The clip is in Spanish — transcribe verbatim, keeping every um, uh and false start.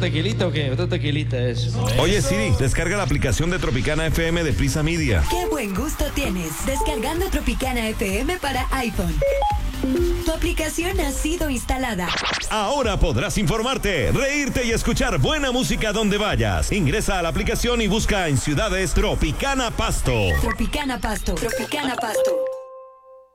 tequilita o qué? ¿Otro tequilita es? Oye, Siri, descarga la aplicación de Tropicana F M de Prisa Media. ¡Qué buen gusto tienes! Descargando Tropicana F M para iPhone. Tu aplicación ha sido instalada. Ahora podrás informarte, reírte y escuchar buena música donde vayas. Ingresa a la aplicación y busca en ciudades Tropicana Pasto. Tropicana Pasto. Tropicana Pasto.